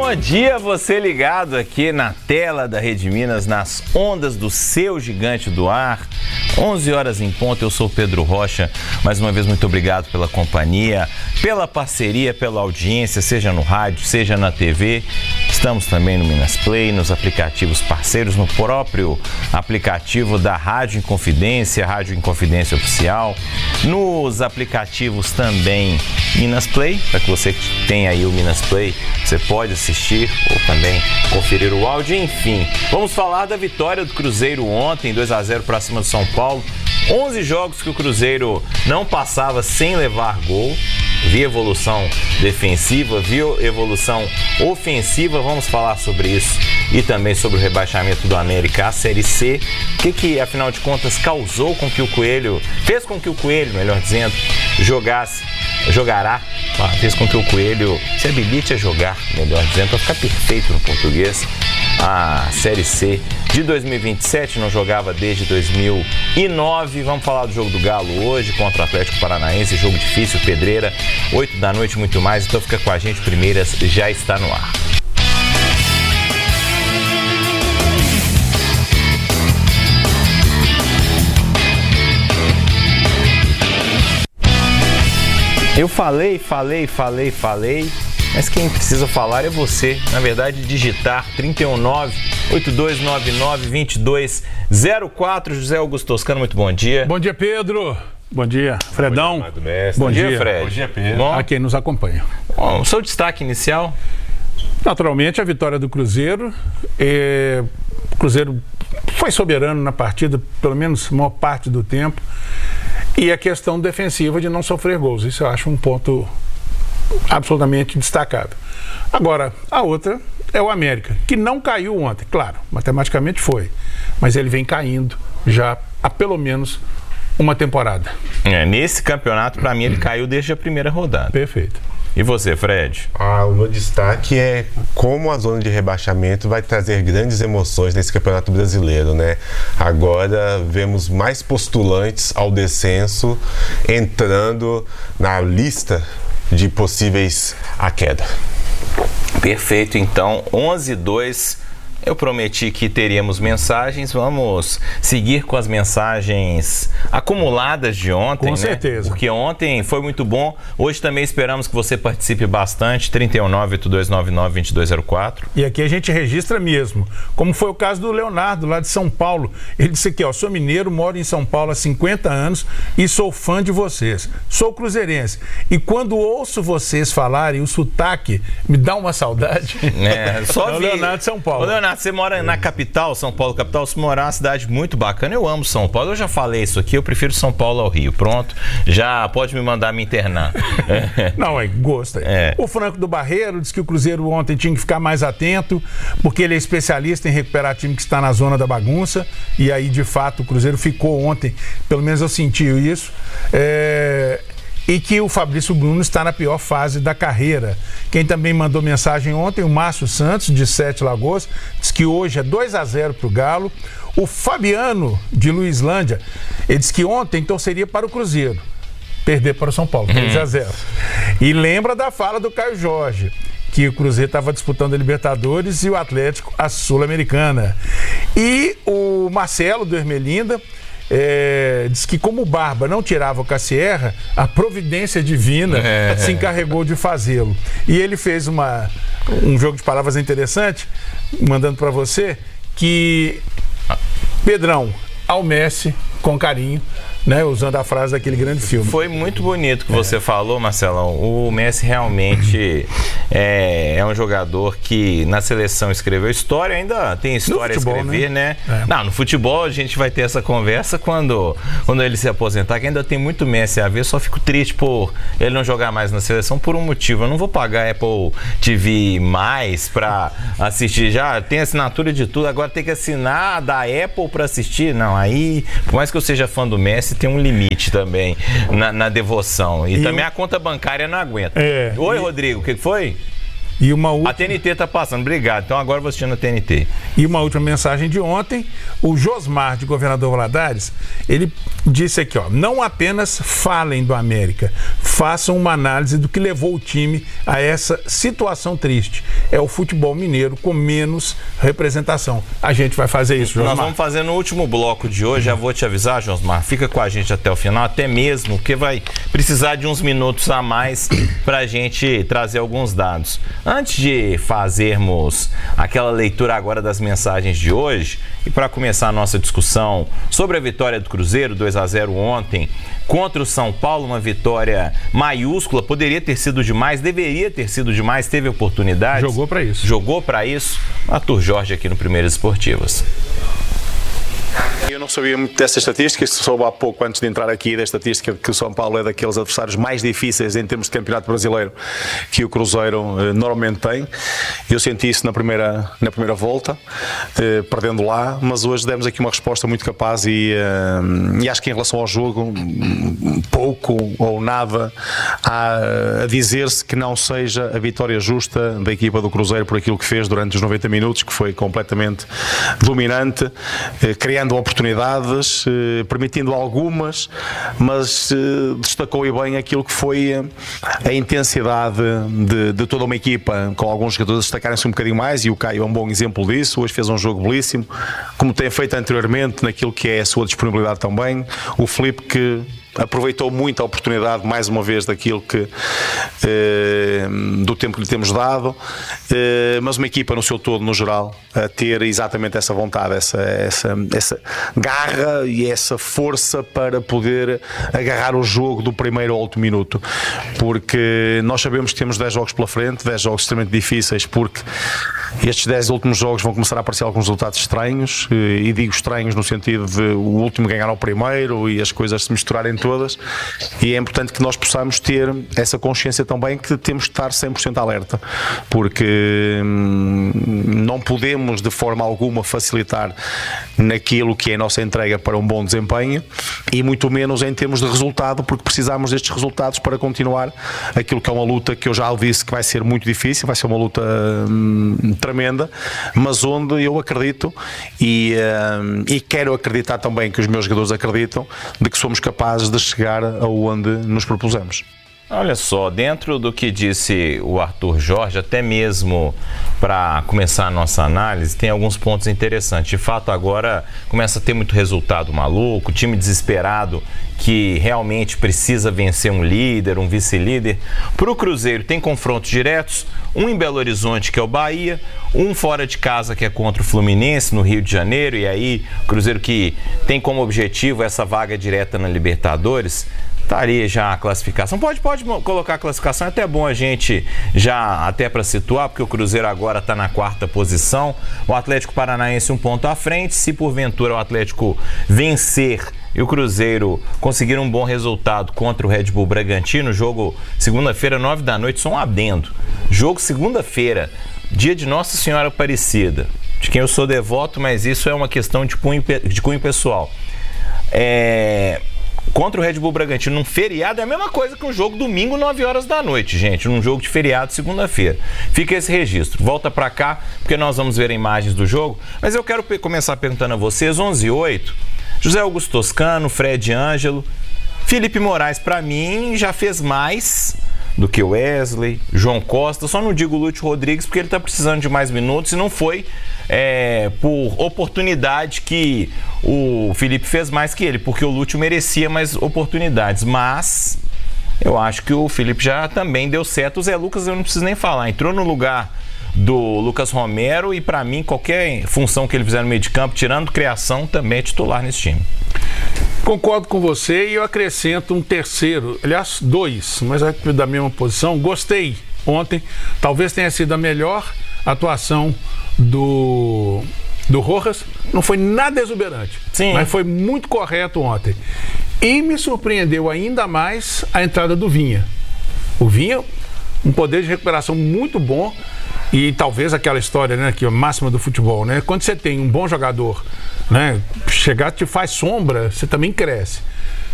Bom dia, você ligado aqui na tela da Rede Minas, nas ondas do seu gigante do ar. 11 horas em ponto, eu sou Pedro Rocha. Mais uma vez, muito obrigado pela companhia, pela parceria, pela audiência, seja no rádio, seja na TV. Estamos também no Minas Play, nos aplicativos parceiros, no próprio aplicativo da Rádio Inconfidência Oficial, nos aplicativos também Minas Play, para que você tenha aí o Minas Play, você pode assistir ou também conferir o áudio. Enfim, vamos falar da vitória do Cruzeiro ontem, 2-0 para cima do São Paulo. 11 jogos que o Cruzeiro não passava sem levar gol. Via evolução defensiva, via evolução ofensiva. Vamos falar sobre isso e também sobre o rebaixamento do América à Série C. O que afinal de contas, fez com que o Coelho, melhor dizendo, fez com que o Coelho se habilite a jogar, melhor dizendo, para ficar perfeito no português. A Série C de 2027, não jogava desde 2009. Vamos falar do jogo do Galo hoje contra o Atlético Paranaense, jogo difícil, pedreira, 8 da noite, muito mais. Então fica com a gente, Primeiras já está no ar. Eu falei, mas quem precisa falar é você. Na verdade, digitar 319-8299-2204. José Augusto Toscano, muito bom dia. Bom dia, Pedro. Bom dia, Fredão. Bom dia, Fred. Bom dia, Pedro. Bom, a quem nos acompanha. Bom, o seu destaque inicial? Naturalmente, a vitória do Cruzeiro. O Cruzeiro foi soberano na partida, pelo menos a maior parte do tempo. E a questão defensiva de não sofrer gols. Isso eu acho um ponto absolutamente destacável. Agora, a outra é o América, que não caiu ontem. Claro, matematicamente foi, mas ele vem caindo já há pelo menos uma temporada. Nesse campeonato, para mim, ele caiu desde a primeira rodada. Perfeito. E você, Fred? O meu destaque é como a zona de rebaixamento vai trazer grandes emoções nesse campeonato brasileiro, né? Agora vemos mais postulantes ao descenso entrando na lista de possíveis à queda. Perfeito, então, 11-2. Eu prometi que teríamos mensagens, vamos seguir com as mensagens acumuladas de ontem, com certeza. Porque ontem foi muito bom, hoje também esperamos que você participe bastante, 319-8299-2204. E aqui a gente registra mesmo, como foi o caso do Leonardo, lá de São Paulo. Ele disse aqui, sou mineiro, moro em São Paulo há 50 anos e sou fã de vocês. Sou cruzeirense e quando ouço vocês falarem, o sotaque me dá uma saudade. Só o Leonardo de São Paulo. Ô, Leonardo, você mora na capital, São Paulo, capital, você mora numa cidade muito bacana. Eu amo São Paulo, eu já falei isso aqui, eu prefiro São Paulo ao Rio. Pronto, já pode me mandar me internar. Não, gosto. O Franco do Barreiro disse que o Cruzeiro ontem tinha que ficar mais atento, porque ele é especialista em recuperar time que está na zona da bagunça, e aí, de fato, o Cruzeiro ficou ontem, pelo menos eu senti isso. E que o Fabrício Bruno está na pior fase da carreira. Quem também mandou mensagem ontem, o Márcio Santos, de Sete Lagoas, diz que hoje é 2-0 para o Galo. O Fabiano, de Luislândia, ele diz que ontem torceria para o Cruzeiro perder para o São Paulo, 3-0. E lembra da fala do Caio Jorge, que o Cruzeiro estava disputando a Libertadores e o Atlético a Sul-Americana. E o Marcelo, do Ermelinda, diz que como o Barba não tirava o Cassierra, a providência divina se encarregou de fazê-lo. E ele fez um jogo de palavras interessante, mandando para você, que Pedrão ao Messi com carinho, né, usando a frase daquele grande filme. Foi muito bonito que você falou, Marcelão. O Messi realmente é um jogador que na seleção escreveu história, ainda tem história futebol, a escrever, né? Não, no futebol a gente vai ter essa conversa quando ele se aposentar, que ainda tem muito Messi a ver. Só fico triste por ele não jogar mais na seleção por um motivo. Eu não vou pagar Apple TV mais pra assistir. Já tem assinatura de tudo, agora tem que assinar da Apple pra assistir. Não, aí, por mais que eu seja fã do Messi, tem um limite também na devoção. E também a conta bancária não aguenta. Oi, Rodrigo, o que foi? E uma última... A TNT tá passando, obrigado. Então agora eu vou assistir na TNT. E uma última mensagem de ontem, o Josmar, de Governador Valadares, ele disse aqui, ó, não apenas falem do América, façam uma análise do que levou o time a essa situação triste. é o futebol mineiro com menos representação. A gente vai fazer isso, Josmar. Nós vamos fazer no último bloco de hoje, já vou te avisar, Josmar, fica com a gente até o final, até mesmo, porque vai precisar de uns minutos a mais para a gente trazer alguns dados. Antes de fazermos aquela leitura agora das mensagens de hoje, e para começar a nossa discussão sobre a vitória do Cruzeiro, 2-0 ontem, contra o São Paulo, uma vitória maiúscula, poderia ter sido demais, deveria ter sido demais, teve oportunidades. Jogou para isso. Jogou para isso. Arthur Jorge aqui no Primeiras Esportivas. Eu não sabia muito dessa estatística, soube há pouco antes de entrar aqui da estatística que o São Paulo é daqueles adversários mais difíceis em termos de campeonato brasileiro que o Cruzeiro normalmente tem. Eu senti isso na primeira volta, perdendo lá, mas hoje demos aqui uma resposta muito capaz e acho que em relação ao jogo, pouco ou nada a dizer-se que não seja a vitória justa da equipa do Cruzeiro por aquilo que fez durante os 90 minutos, que foi completamente dominante, criando oportunidades, permitindo algumas, mas destacou e bem aquilo que foi a intensidade de toda uma equipa, com alguns jogadores destacarem-se um bocadinho mais, e o Caio é um bom exemplo disso. Hoje fez um jogo belíssimo, como tem feito anteriormente naquilo que é a sua disponibilidade também. O Filipe, que aproveitou muito a oportunidade, mais uma vez, daquilo que do tempo que lhe temos dado, mas uma equipa no seu todo, no geral, a ter exatamente essa vontade, essa garra e essa força para poder agarrar o jogo do primeiro ao último minuto, porque nós sabemos que temos 10 jogos pela frente, 10 jogos extremamente difíceis, porque estes 10 últimos jogos vão começar a aparecer alguns resultados estranhos, e digo estranhos no sentido de o último ganhar ao primeiro e as coisas se misturarem todas, e é importante que nós possamos ter essa consciência também que temos de estar 100% alerta, porque não podemos de forma alguma facilitar naquilo que é a nossa entrega para um bom desempenho, e muito menos em termos de resultado, porque precisamos destes resultados para continuar aquilo que é uma luta que eu já disse que vai ser muito difícil, vai ser uma luta tremenda, mas onde eu acredito e quero acreditar também que os meus jogadores acreditam de que somos capazes de chegar aonde nos propusemos. Olha só, dentro do que disse o Arthur Jorge, até mesmo para começar a nossa análise, tem alguns pontos interessantes. De fato, agora começa a ter muito resultado maluco, time desesperado que realmente precisa vencer um líder, um vice-líder. Para o Cruzeiro tem confrontos diretos, um em Belo Horizonte, que é o Bahia, um fora de casa, que é contra o Fluminense, no Rio de Janeiro, e aí o Cruzeiro, que tem como objetivo essa vaga direta na Libertadores, estaria já a classificação. Pode colocar a classificação, é até bom a gente já, até para situar, porque o Cruzeiro agora está na 4ª posição, o Atlético Paranaense um ponto à frente. Se porventura o Atlético vencer e o Cruzeiro conseguir um bom resultado contra o Red Bull Bragantino, jogo segunda-feira, 9 da noite, só um adendo. Jogo segunda-feira, dia de Nossa Senhora Aparecida, de quem eu sou devoto, mas isso é uma questão de cunho pessoal. Contra o Red Bull Bragantino num feriado é a mesma coisa que um jogo domingo, 9 horas da noite, gente, num jogo de feriado segunda-feira. Fica esse registro. Volta pra cá, porque nós vamos ver imagens do jogo, mas eu quero começar perguntando a vocês, 11:08, José Augusto Toscano, Fred Ângelo, Felipe Moraes, pra mim, já fez mais do que o Wesley, João Costa, só não digo o Lúcio Rodrigues porque ele tá precisando de mais minutos e não foi por oportunidade que o Felipe fez mais que ele, porque o Lúcio merecia mais oportunidades, mas eu acho que o Felipe já também deu certo. O Zé Lucas eu não preciso nem falar, entrou no lugar do Lucas Romero e para mim qualquer função que ele fizer no meio de campo, tirando criação, também é titular nesse time. Concordo com você e eu acrescento um terceiro, aliás 2, mas é da mesma posição. Gostei ontem, talvez tenha sido a melhor atuação do Rojas. Não foi nada exuberante, sim, mas foi muito correto ontem. E me surpreendeu ainda mais a entrada do Vinha. O Vinha, um poder de recuperação muito bom. E talvez aquela história, né, que é a máxima do futebol, né? Quando você tem um bom jogador, né, chegar te faz sombra, você também cresce.